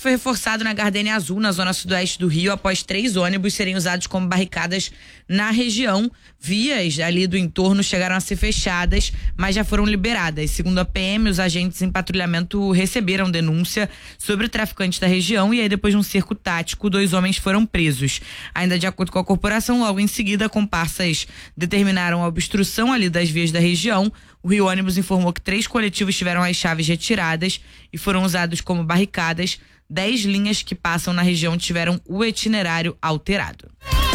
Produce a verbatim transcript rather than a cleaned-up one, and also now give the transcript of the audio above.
foi reforçado na Gardênia Azul, na zona sudoeste do Rio, após três ônibus serem usados como barricadas na região. Vias ali do entorno chegaram a ser fechadas, mas já foram liberadas. Segundo a P M, os agentes em patrulhamento receberam denúncia sobre traficantes da região e aí, depois de um cerco tático, dois homens foram presos. Ainda de acordo com a corporação, logo em seguida, comparsas determinaram a obstrução ali das vias da região. O Rio Ônibus informou que três coletivos tiveram as chaves retiradas e foram usados como barricadas. Dez linhas que passam na região tiveram o itinerário alterado.